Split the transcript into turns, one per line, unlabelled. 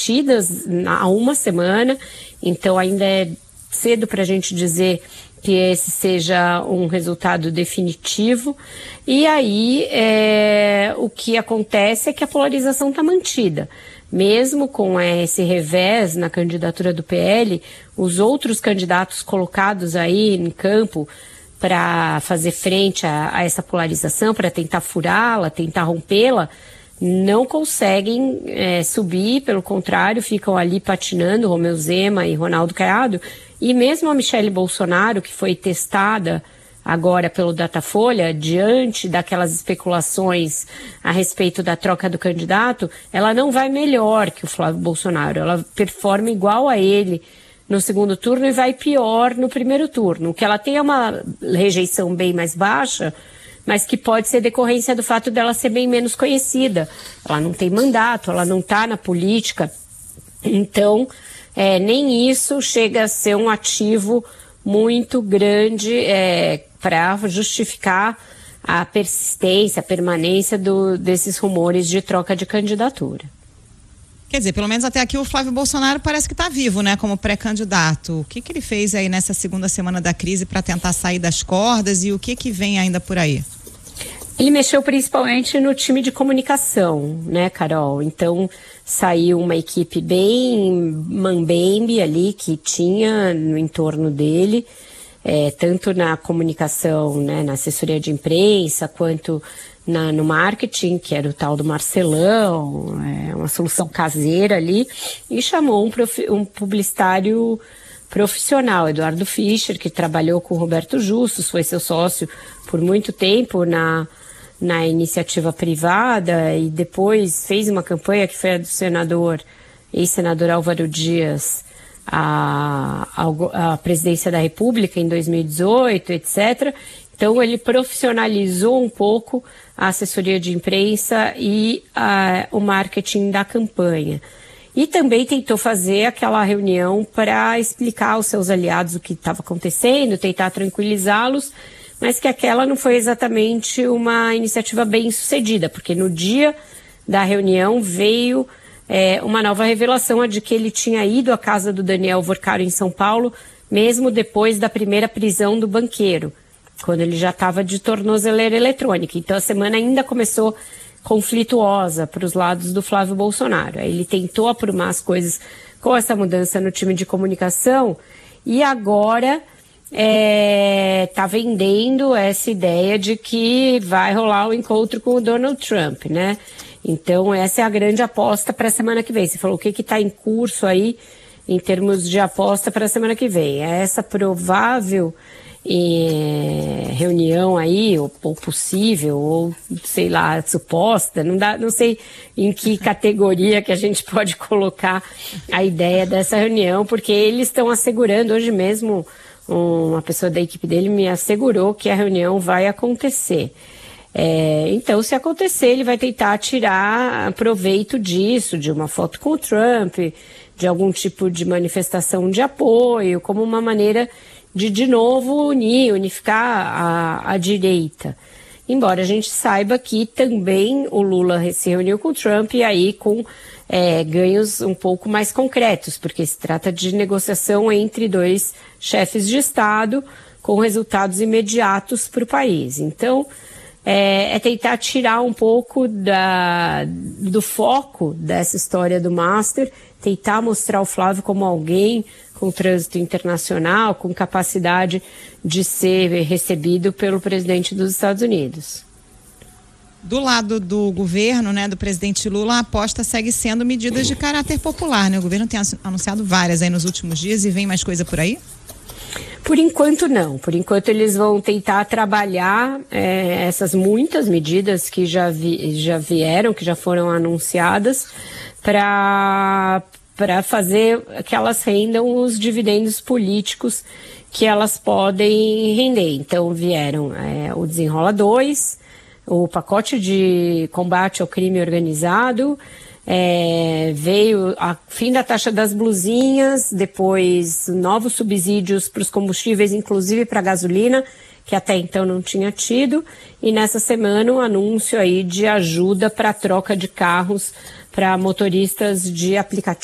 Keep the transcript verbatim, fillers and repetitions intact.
demitidas há uma semana, então ainda é cedo para a gente dizer que esse seja um resultado definitivo. E aí é, o que acontece é que a polarização está mantida. Mesmo com esse revés na candidatura do P L, os outros candidatos colocados aí em campo para fazer frente a, a essa polarização, para tentar furá-la, tentar rompê-la, não conseguem é, subir, pelo contrário, ficam ali patinando, Romeu Zema e Ronaldo Caiado. E mesmo a Michelle Bolsonaro, que foi testada agora pelo Datafolha, diante daquelas especulações a respeito da troca do candidato, ela não vai melhor que o Flávio Bolsonaro. Ela performa igual a ele no segundo turno e vai pior no primeiro turno. O que ela tem é uma rejeição bem mais baixa, mas que pode ser decorrência do fato dela ser bem menos conhecida. Ela não tem mandato, ela não está na política. Então, é, nem isso chega a ser um ativo muito grande é, para justificar a persistência, a permanência do, desses rumores de troca de candidatura.
Quer dizer, pelo menos até aqui o Flávio Bolsonaro parece que está vivo, né, como pré-candidato. O que que ele fez aí nessa segunda semana da crise para tentar sair das cordas e o que que vem ainda por aí?
Ele mexeu principalmente no time de comunicação, né, Carol? Então, saiu uma equipe bem mambembe ali que tinha no entorno dele, é, tanto na comunicação, né, na assessoria de imprensa, quanto na, no marketing, que era o tal do Marcelão, é, uma solução caseira ali, e chamou um, profi- um publicitário profissional, Eduardo Fischer, que trabalhou com o Roberto Justus, foi seu sócio por muito tempo na... na iniciativa privada e depois fez uma campanha que foi a do senador, ex-senador Álvaro Dias, a, a, a presidência da República em dois mil e dezoito, etcétera. Então ele profissionalizou um pouco a assessoria de imprensa e a, o marketing da campanha. E também tentou fazer aquela reunião para explicar aos seus aliados o que estava acontecendo, tentar tranquilizá-los, mas que aquela não foi exatamente uma iniciativa bem sucedida, porque no dia da reunião veio é, uma nova revelação, a de que ele tinha ido à casa do Daniel Vorcaro em São Paulo, mesmo depois da primeira prisão do banqueiro, quando ele já estava de tornozeleira eletrônica. Então a semana ainda começou conflituosa para os lados do Flávio Bolsonaro. Aí ele tentou aprumar as coisas com essa mudança no time de comunicação e agora está é, vendendo essa ideia de que vai rolar o encontro com o Donald Trump, né? Então essa é a grande aposta para a semana que vem. Você falou o que está em curso aí em termos de aposta para a semana que vem. É essa provável é, reunião aí, ou, ou possível, ou sei lá, suposta, não, dá, não sei em que categoria que a gente pode colocar a ideia dessa reunião, porque eles estão assegurando hoje mesmo. Uma pessoa da equipe dele me assegurou que a reunião vai acontecer. É, então, se acontecer, ele vai tentar tirar proveito disso, de uma foto com o Trump, de algum tipo de manifestação de apoio, como uma maneira de, de novo, unir, unificar a, a direita. Embora a gente saiba que também o Lula se reuniu com o Trump e aí com é, ganhos um pouco mais concretos, porque se trata de negociação entre dois chefes de Estado com resultados imediatos para o país. Então, é, é tentar tirar um pouco da, do foco dessa história do Master, tentar mostrar o Flávio como alguém com trânsito internacional, com capacidade de ser recebido pelo presidente dos Estados Unidos.
Do lado do governo, né, do presidente Lula, a aposta segue sendo medidas de caráter popular, né? O governo tem anunciado várias aí nos últimos dias e vem mais coisa por aí?
Por enquanto não, por enquanto eles vão tentar trabalhar é, essas muitas medidas que já, vi, já vieram, que já foram anunciadas, para para fazer que elas rendam os dividendos políticos que elas podem render. Então vieram é, o Desenrola dois, o pacote de combate ao crime organizado, É, veio a fim da taxa das blusinhas, depois novos subsídios para os combustíveis, inclusive para a gasolina, que até então não tinha tido, e nessa semana um anúncio aí de ajuda para a troca de carros para motoristas de aplicativo.